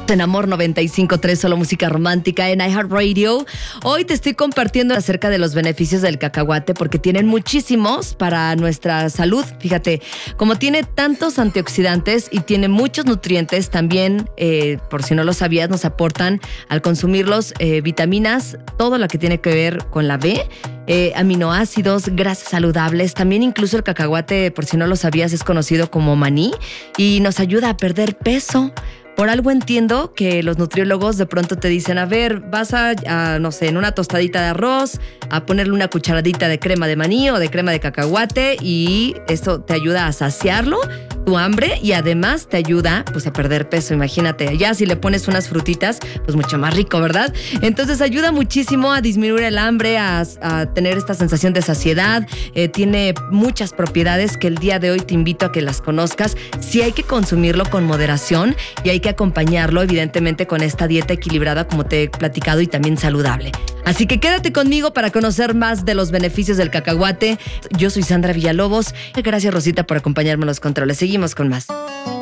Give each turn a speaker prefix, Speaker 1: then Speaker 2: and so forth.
Speaker 1: En Amor 95.3, solo música romántica en iHeartRadio. Hoy te estoy compartiendo acerca de los beneficios del cacahuate porque tienen muchísimos para nuestra salud. Fíjate, como tiene tantos antioxidantes y tiene muchos nutrientes, también, por si no lo sabías, nos aportan al consumirlos vitaminas, todo lo que tiene que ver con la B, aminoácidos, grasas saludables. También incluso el cacahuate, por si no lo sabías, es conocido como maní y nos ayuda a perder peso. Por algo entiendo que los nutriólogos de pronto te dicen, a ver, vas a, no sé, en una tostadita de arroz, a ponerle una cucharadita de crema de maní o de crema de cacahuate y esto te ayuda a saciarlo, tu hambre, y además te ayuda pues a perder peso. Imagínate, ya si le pones unas frutitas, pues mucho más rico, ¿verdad? Entonces ayuda muchísimo a disminuir el hambre, a tener esta sensación de saciedad. Tiene muchas propiedades que el día de hoy te invito a que las conozcas. Sí hay que consumirlo con moderación y hay que acompañarlo evidentemente con esta dieta equilibrada como te he platicado y también saludable. Así que quédate conmigo para conocer más de los beneficios del cacahuate. Yo soy Sandra Villalobos. Gracias, Rosita, por acompañarme en los controles. Seguimos con más.